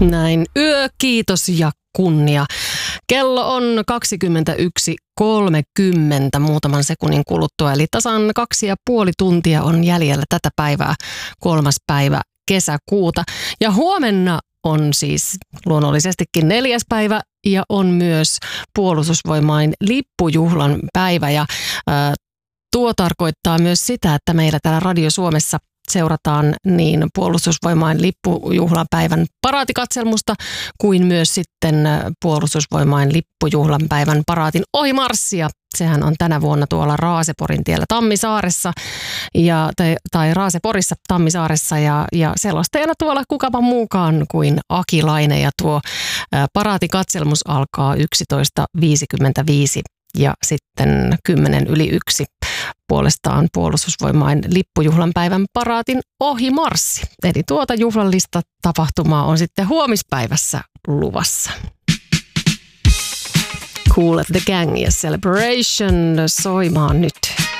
Näin kiitos ja kunnia. Kello on 21.30 muutaman sekunnin kuluttua, eli tasan 2,5 tuntia on jäljellä tätä päivää, 3. päivä kesäkuuta. Ja huomenna on siis luonnollisestikin 4. päivä ja on myös Puolustusvoimain lippujuhlan päivä. Ja tuo tarkoittaa myös sitä, että meillä täällä Radio Suomessa seurataan niin Puolustusvoimain lippujuhlan päivän paraatikatselmusta kuin myös sitten Puolustusvoimain lippujuhlan päivän paraatin ohimarssia. Sehän on tänä vuonna tuolla Raaseporin tiellä Tammisaaressa tai Raaseporissa Tammisaaressa ja selostajana tuolla kukapa muukaan kuin Aki Laine, ja tuo paraatikatselmus alkaa 11.55 ja sitten 1:10 puolestaan Puolustusvoimain lippujuhlan päivän paraatin ohimarssi. Eli tuota juhlallista tapahtumaa on sitten huomispäivässä luvassa. Cool at the Gang ja Celebration soimaan nyt.